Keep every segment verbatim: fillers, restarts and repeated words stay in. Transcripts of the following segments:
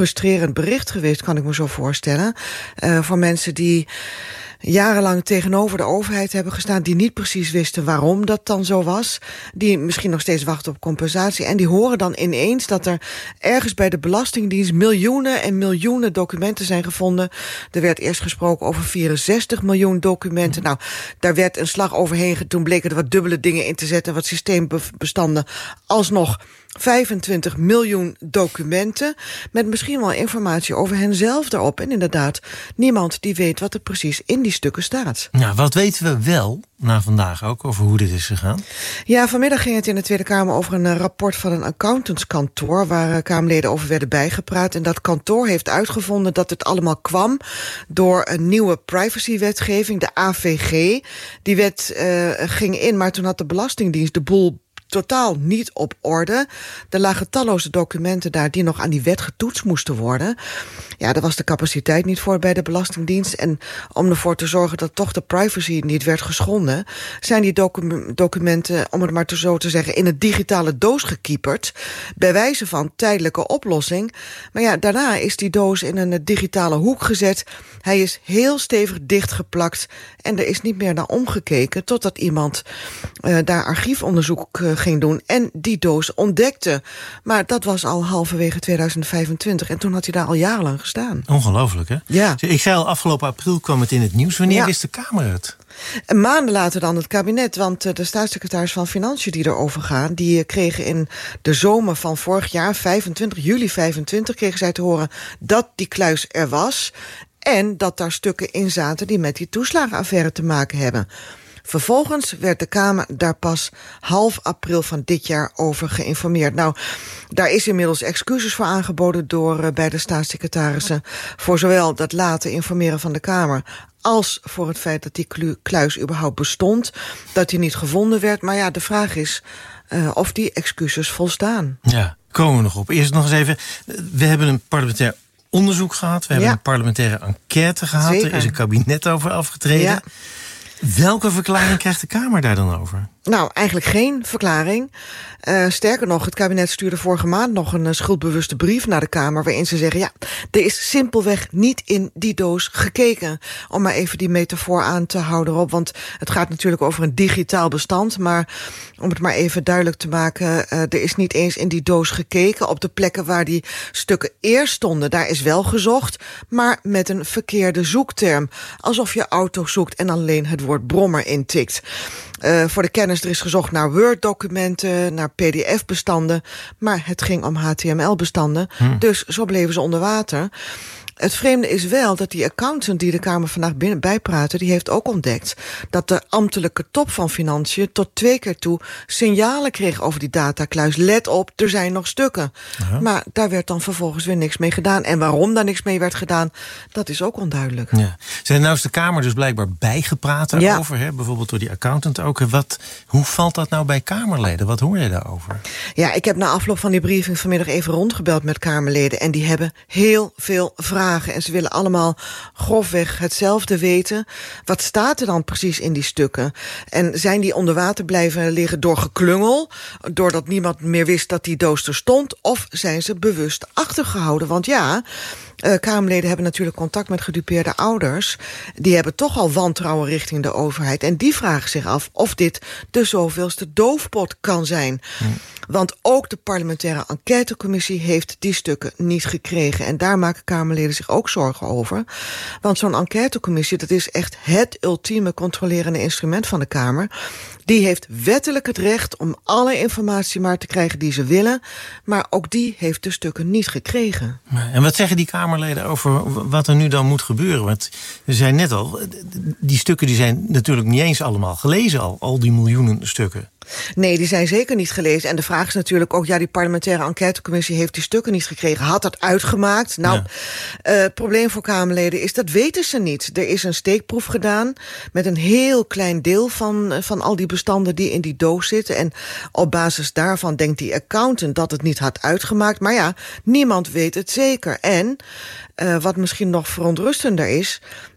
frustrerend bericht geweest, kan ik me zo voorstellen. Uh, voor mensen die jarenlang tegenover de overheid hebben gestaan, die niet precies wisten waarom dat dan zo was, die misschien nog steeds wachten op compensatie, en die horen dan ineens dat er ergens bij de Belastingdienst miljoenen en miljoenen documenten zijn gevonden. Er werd eerst gesproken over vierenzestig miljoen documenten. Nou, daar werd een slag overheen. Toen bleken er wat dubbele dingen in te zetten, wat systeembestanden. Alsnog vijfentwintig miljoen documenten, met misschien wel informatie over henzelf erop. En inderdaad, niemand die weet wat er precies in die stukken staat. Nou, wat weten we wel, na vandaag ook, over hoe dit is gegaan? Ja, vanmiddag ging het in de Tweede Kamer over een rapport van een accountantskantoor, waar Kamerleden over werden bijgepraat. En dat kantoor heeft uitgevonden dat het allemaal kwam door een nieuwe privacywetgeving, de A V G. Die wet uh, ging in, maar toen had de Belastingdienst de boel totaal niet op orde. Er lagen talloze documenten daar die nog aan die wet getoetst moesten worden. Ja, daar was de capaciteit niet voor bij de Belastingdienst. En om ervoor te zorgen dat toch de privacy niet werd geschonden, zijn die docu- documenten, om het maar te zo te zeggen, in een digitale doos gekieperd, bij wijze van tijdelijke oplossing. Maar ja, daarna is die doos in een digitale hoek gezet. Hij is heel stevig dichtgeplakt en er is niet meer naar omgekeken totdat iemand uh, daar archiefonderzoek uh, ging doen en die doos ontdekte. Maar dat was al halverwege tweeduizend vijfentwintig en toen had hij daar al jarenlang gestaan. Ongelooflijk, hè? Ja. Ik zei al, afgelopen april kwam het in het nieuws. Wanneer ja. wist de Kamer het? En maanden later dan het kabinet, want de staatssecretaris van Financiën die erover gaan, die kregen in de zomer van vorig jaar, vijfentwintig juli vijfentwintig, kregen zij te horen dat die kluis er was en dat daar stukken in zaten die met die toeslagenaffaire te maken hebben. Vervolgens werd de Kamer daar pas half april van dit jaar over geïnformeerd. Nou, daar is inmiddels excuses voor aangeboden door uh, beide staatssecretarissen, voor zowel dat late informeren van de Kamer als voor het feit dat die kluis überhaupt bestond, dat die niet gevonden werd. Maar ja, de vraag is uh, of die excuses volstaan. Ja, komen we nog op. Eerst nog eens even, we hebben een parlementair onderzoek gehad, we hebben ja. een parlementaire enquête gehad, Zeker. Er is een kabinet over afgetreden. Ja. Welke verklaring krijgt de Kamer daar dan over? Nou, eigenlijk geen verklaring. Uh, sterker nog, het kabinet stuurde vorige maand nog een uh, schuldbewuste brief naar de Kamer, waarin ze zeggen, ja, er is simpelweg niet in die doos gekeken. Om maar even die metafoor aan te houden op, want het gaat natuurlijk over een digitaal bestand, maar om het maar even duidelijk te maken, uh, er is niet eens in die doos gekeken. Op de plekken waar die stukken eerst stonden, daar is wel gezocht, maar met een verkeerde zoekterm. Alsof je auto zoekt en alleen het woord brommer intikt. Uh, voor de kennis, er is gezocht naar Word-documenten, naar P D F-bestanden, maar het ging om H T M L-bestanden. Hm. Dus zo bleven ze onder water. Het vreemde is wel dat die accountant die de Kamer vandaag binnen bijpraatte, die heeft ook ontdekt dat de ambtelijke top van Financiën tot twee keer toe signalen kreeg over die datakluis. Let op, er zijn nog stukken. Ja. Maar daar werd dan vervolgens weer niks mee gedaan. En waarom daar niks mee werd gedaan, dat is ook onduidelijk. Ja. Zijn nou is de Kamer dus blijkbaar bijgepraat daarover, ja. hè? Bijvoorbeeld door die accountant ook. Wat, hoe valt dat nou bij Kamerleden? Wat hoor je daarover? Ja, ik heb na afloop van die briefing vanmiddag even rondgebeld met Kamerleden en die hebben heel veel vragen. En ze willen allemaal grofweg hetzelfde weten. Wat staat er dan precies in die stukken? En zijn die onder water blijven liggen door geklungel, doordat niemand meer wist dat die doos er stond? Of zijn ze bewust achtergehouden? Want ja, uh, Kamerleden hebben natuurlijk contact met gedupeerde ouders. Die hebben toch al wantrouwen richting de overheid. En die vragen zich af of dit de zoveelste doofpot kan zijn. Hm. Want ook de parlementaire enquêtecommissie heeft die stukken niet gekregen. En daar maken Kamerleden zich ook zorgen over. Want zo'n enquêtecommissie, dat is echt het ultieme controlerende instrument van de Kamer. Die heeft wettelijk het recht om alle informatie maar te krijgen die ze willen. Maar ook die heeft de stukken niet gekregen. En wat zeggen die Kamerleden over wat er nu dan moet gebeuren? Want we zijn net al, die stukken die zijn natuurlijk niet eens allemaal gelezen al. Al die miljoenen stukken. Nee, die zijn zeker niet gelezen. En de vraag is natuurlijk ook, ja, die parlementaire enquêtecommissie heeft die stukken niet gekregen. Had dat uitgemaakt? Nou, ja. uh, het probleem voor Kamerleden is, dat weten ze niet. Er is een steekproef gedaan met een heel klein deel van, van al die bestanden die in die doos zitten. En op basis daarvan denkt die accountant dat het niet had uitgemaakt. Maar ja, niemand weet het zeker. En uh, wat misschien nog verontrustender is,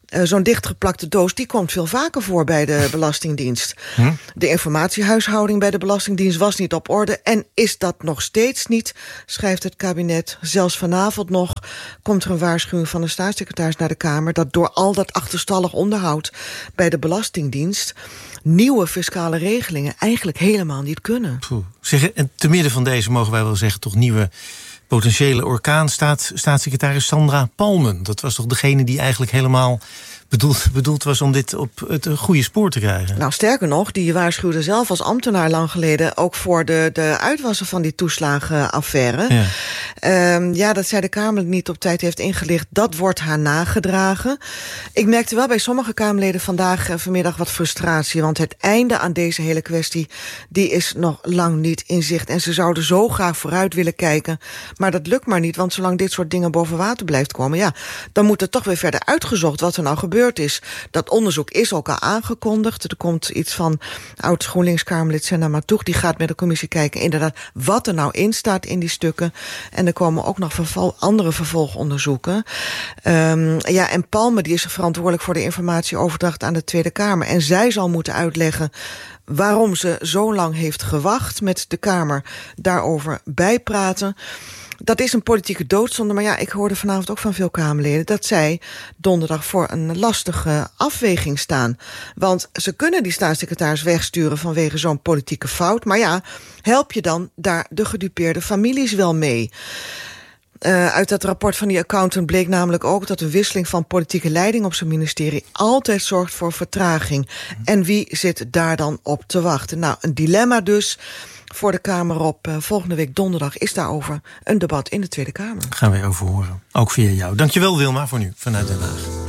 Uh, zo'n dichtgeplakte doos, die komt veel vaker voor bij de Belastingdienst. Hm? De informatiehuishouding bij de Belastingdienst was niet op orde en is dat nog steeds niet, schrijft het kabinet. Zelfs vanavond nog komt er een waarschuwing van de staatssecretaris naar de Kamer dat door al dat achterstallig onderhoud bij de Belastingdienst nieuwe fiscale regelingen eigenlijk helemaal niet kunnen. Poeh. Zeg, en te midden van deze mogen wij wel zeggen toch nieuwe potentiële orkaan staat staatssecretaris Sandra Palmen. Dat was toch degene die eigenlijk helemaal bedoeld, bedoeld was om dit op het goede spoor te krijgen? Nou, sterker nog, die waarschuwde zelf als ambtenaar lang geleden ook voor de, de uitwassen van die toeslagenaffaire. Ja. Um, ja, dat zij de Kamer niet op tijd heeft ingelicht, dat wordt haar nagedragen. Ik merkte wel bij sommige Kamerleden vandaag uh, vanmiddag wat frustratie, want het einde aan deze hele kwestie, die is nog lang niet in zicht. En ze zouden zo graag vooruit willen kijken, maar dat lukt maar niet, want zolang dit soort dingen boven water blijft komen, ja, dan moet er toch weer verder uitgezocht wat er nou gebeurt is. Dat onderzoek is ook al aangekondigd. Er komt iets van oud-GroenLinks-Kamerlid Senna Matoeg. Die gaat met de commissie kijken inderdaad wat er nou in staat in die stukken. En er komen ook nog vervol- andere vervolgonderzoeken. Um, ja, en Palme die is verantwoordelijk voor de informatieoverdracht aan de Tweede Kamer. En zij zal moeten uitleggen waarom ze zo lang heeft gewacht met de Kamer daarover bijpraten. Dat is een politieke doodzonde, maar ja, ik hoorde vanavond ook van veel Kamerleden dat zij donderdag voor een lastige afweging staan. Want ze kunnen die staatssecretaris wegsturen vanwege zo'n politieke fout, maar ja, help je dan daar de gedupeerde families wel mee? Uh, uit dat rapport van die accountant bleek namelijk ook dat de wisseling van politieke leiding op zijn ministerie altijd zorgt voor vertraging. En wie zit daar dan op te wachten? Nou, een dilemma dus voor de Kamer op. Uh, volgende week donderdag is daarover een debat in de Tweede Kamer. Gaan we over horen. Ook via jou. Dankjewel Wilma voor nu vanuit Den Haag.